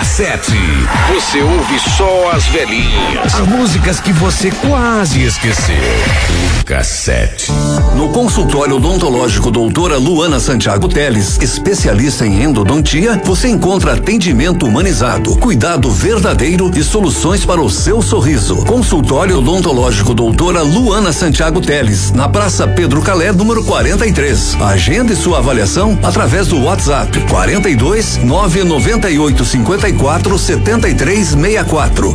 cassete. Você ouve só as velhinhas. As músicas que você quase esqueceu. Cassete. No consultório odontológico doutora Luana Santiago Teles, especialista em endodontia, você encontra atendimento humanizado, cuidado verdadeiro e soluções para o seu sorriso. Consultório odontológico doutora Luana Santiago Teles, na Praça Pedro Calé, número 43. Agende sua avaliação através do WhatsApp 42 998 54 73 64.